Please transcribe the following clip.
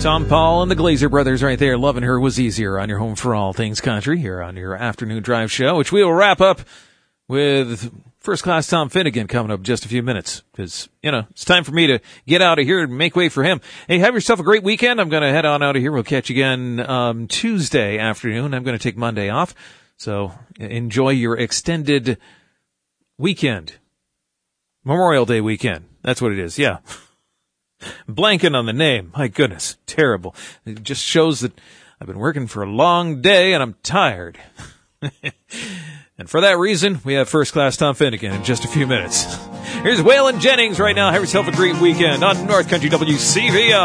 Tom Paul and the Glazer Brothers right there. Loving Her Was Easier on your home for all things country here on your afternoon drive show, which we will wrap up with First Class Tom Finnegan coming up in just a few minutes. Because, it's time for me to get out of here and make way for him. Hey, have yourself a great weekend. I'm going to head on out of here. We'll catch you again Tuesday afternoon. I'm going to take Monday off. So enjoy your extended weekend. Memorial Day weekend. That's what it is. Yeah. Blanking on the name. My goodness. Terrible. It just shows that I've been working for a long day and I'm tired. And for that reason, we have First Class Tom Finnegan in just a few minutes. Here's Waylon Jennings right now. Have yourself a great weekend on North Country WCVO.